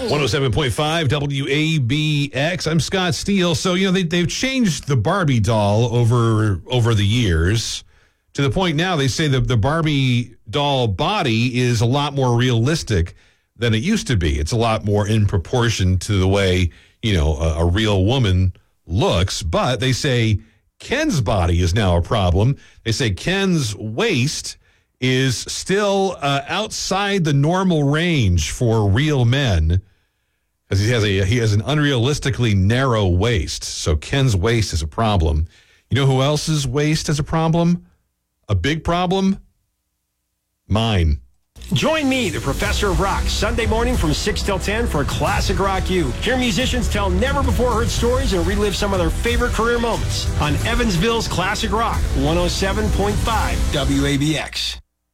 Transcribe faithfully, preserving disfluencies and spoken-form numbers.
one oh seven point five W A B X. I'm Scott Steele. So, you know, they, they've changed the Barbie doll over over the years to the point now they say that the Barbie doll body is a lot more realistic than it used to be. It's a lot more in proportion to the way, you know, a, a real woman looks. But they say Ken's body is now a problem. They say Ken's waist is still uh, outside the normal range for real men because he has a he has an unrealistically narrow waist. So Ken's waist is a problem. You know who else's waist is a problem? A big problem? Mine. Join me, the Professor of Rock, Sunday morning from six till ten for Classic Rock U. Hear musicians tell never-before-heard stories and relive some of their favorite career moments on Evansville's Classic Rock, one oh seven point five W A B X.